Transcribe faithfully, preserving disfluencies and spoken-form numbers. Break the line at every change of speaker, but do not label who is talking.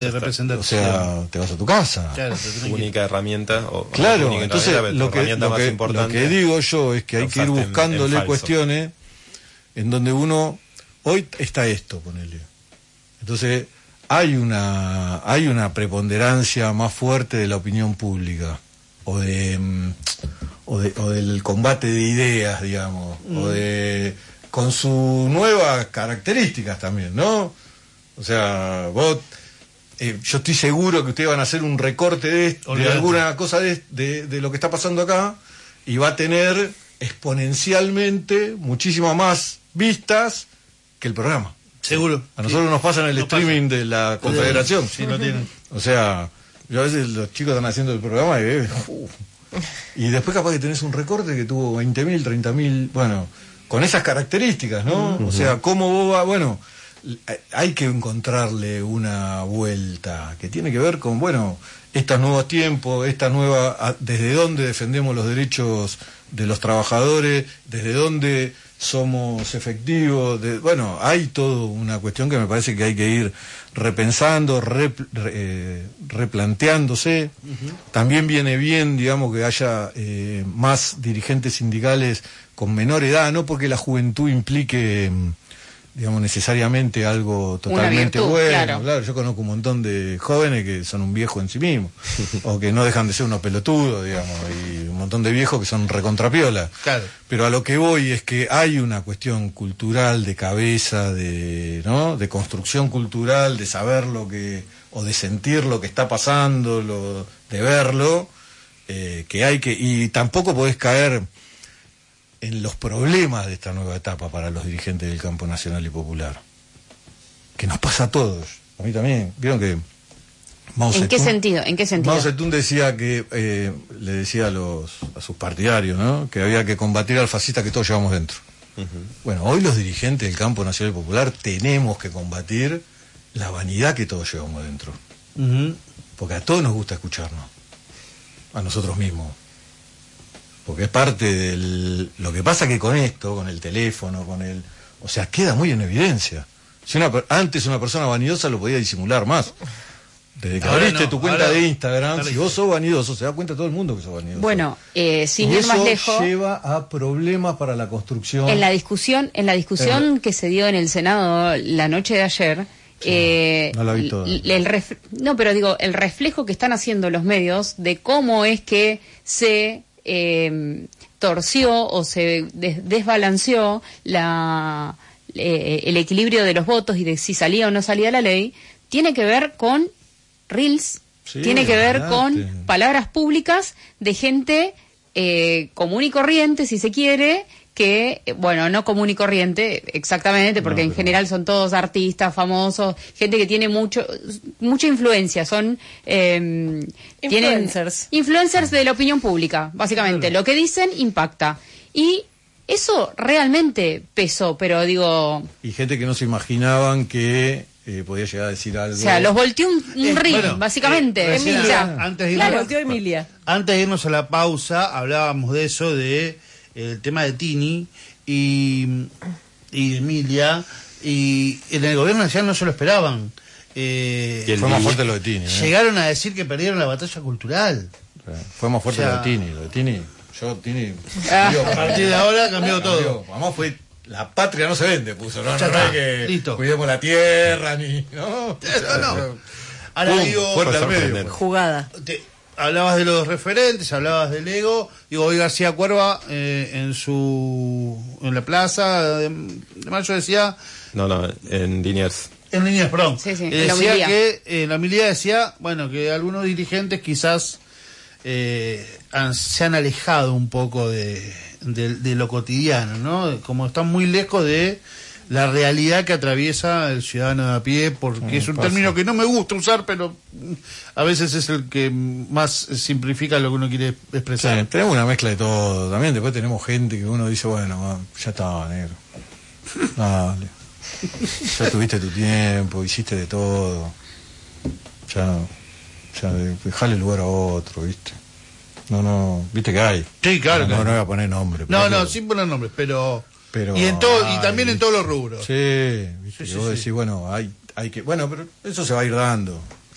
de representación.
O sea, te vas a tu casa.
Claro,
tu única herramienta. O,
claro,
única
entonces
herramienta,
lo, que, lo, que, lo que digo yo es que hay que ir buscándole en, en cuestiones en donde uno, hoy está esto, ponele. Entonces, hay una, hay una preponderancia más fuerte de la opinión pública, o de, o de, o del combate de ideas, digamos, mm. o de, con sus nuevas características también, ¿no? O sea, vos, eh, yo estoy seguro que ustedes van a hacer un recorte de, de alguna cosa de, de, de lo que está pasando acá, y va a tener exponencialmente muchísimas más vistas que el programa.
Seguro.
A nosotros sí. nos pasa en el nos streaming pasa. de la Confederación.
Sí, lo tienen.
O sea, yo a veces los chicos están haciendo el programa y eh, uh, y después capaz que tenés un recorte que tuvo veinte mil, treinta mil, bueno, con esas características, ¿no? Uh-huh. O sea, cómo vos va, bueno, hay que encontrarle una vuelta que tiene que ver con, bueno, estos nuevos tiempos, esta nueva, desde dónde defendemos los derechos de los trabajadores, desde dónde somos efectivos, de, bueno, hay toda una cuestión que me parece que hay que ir repensando, rep, re, replanteándose. Uh-huh. También viene bien, digamos, que haya eh, más dirigentes sindicales con menor edad, no porque la juventud implique, digamos, necesariamente algo totalmente virtud, bueno. Claro. claro, yo conozco un montón de jóvenes que son un viejo en sí mismo, o que no dejan de ser unos pelotudos, digamos, y un montón de viejos que son recontrapiola.
Claro.
Pero a lo que voy es que hay una cuestión cultural de cabeza, de, ¿no? de construcción cultural, de saber lo que, o de sentir lo que está pasando, lo, de verlo, eh, que hay que, y tampoco podés caer en los problemas de esta nueva etapa para los dirigentes del campo nacional y popular, que nos pasa a todos, a mí también. Vieron que Mao
¿En qué sentido? ¿En qué sentido?
Mao Zedong decía que eh, le decía a los a sus partidarios, ¿no?, que había que combatir al fascista que todos llevamos dentro. Uh-huh. Bueno, hoy los dirigentes del campo nacional y popular tenemos que combatir la vanidad que todos llevamos dentro, uh-huh. porque a todos nos gusta escucharnos, a nosotros mismos. Porque es parte del... Lo que pasa que con esto, con el teléfono, con el... O sea, queda muy en evidencia. Si una Antes una persona vanidosa lo podía disimular más. Desde que ahora abriste no, tu cuenta de Instagram, si vos sos vanidoso, se da cuenta todo el mundo que sos vanidoso.
Bueno, eh, sin
y
ir más lejos...
eso lleva a problemas para la construcción.
En la discusión, en la discusión eh, que se dio en el Senado la noche de ayer...
Sí,
eh,
no la vi toda.
El ref, no, pero digo, el reflejo que están haciendo los medios de cómo es que se... Eh, torció o se des desbalanceó la, eh, el equilibrio de los votos y de si salía o no salía la ley, tiene que ver con reels, sí, tiene que ver con palabras públicas de gente eh, común y corriente, si se quiere, que, bueno, no común y corriente exactamente, porque no, en general son todos artistas famosos, gente que tiene mucho mucha influencia, son eh,
influencers.
Tienen influencers de la opinión pública, básicamente. Claro. Lo que dicen impacta. Y eso realmente pesó, pero digo...
Y gente que no se imaginaban que eh, podía llegar a decir algo...
O sea, los volteó un, un
eh,
ring,
bueno,
básicamente.
Eh,
Emilia.
O sea, antes de irnos,
claro, volteó Emilia.
Antes de irnos a la pausa, hablábamos de eso, de el tema de Tini y, y Emilia, y en el gobierno nacional no se lo esperaban. Eh,
fue más fuerte lo de Tini. ¿eh?
Llegaron a decir que perdieron la batalla cultural.
Fue más fuerte, o sea, lo de Tini. Lo de Tini, yo, Tini.
Ah, a partir de ahora cambió todo.
Además fue. La patria no se vende, puso, no, no, no es que
listo.
Cuidemos la tierra, ni. No,
no, no. Ahora
pum,
digo.
Fuerte al medio.
Jugada.
Te, hablabas de los referentes, hablabas del ego. Digo, hoy García Cuerva eh, en su en la plaza de, de Mayo decía...
No, no, en Liniers.
En Liniers, perdón.
Sí, sí,
eh, decía la que, en la homilía decía, bueno, que algunos dirigentes quizás eh, han, se han alejado un poco de, de, de lo cotidiano, ¿no? Como están muy lejos de la realidad que atraviesa el ciudadano de a pie, porque mm, es un pasa. término que no me gusta usar, pero a veces es el que más simplifica lo que uno quiere expresar.
Sí, tenemos una mezcla de todo. También después tenemos gente que uno dice, bueno, ya está, negro. Dale. Ya tuviste tu tiempo, hiciste de todo. Ya, ya dejale lugar a otro, ¿viste? No, no, ¿viste que hay?
Sí, claro.
No,
claro.
no, no voy a poner nombre.
No, no, sin poner nombres, pero...
Pero,
y en todo
ay,
y también en todos los rubros.
Sí, ¿viste?
Sí,
Y vos
sí,
decís,
sí.
bueno, hay, hay que... Bueno, pero eso se va a ir dando.